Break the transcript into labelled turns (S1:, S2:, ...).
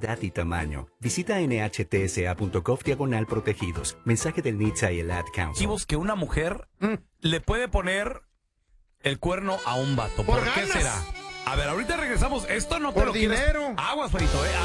S1: edad y tamaño. Visita nhtsa.gov/protegidos. Mensaje del NHTSA y el Ad Council.
S2: Que una mujer le puede poner el cuerno a un vato. ¿Por qué será? A ver, ahorita regresamos. Esto no te
S3: Por
S2: lo
S3: dinero.
S2: Aguas, Feito,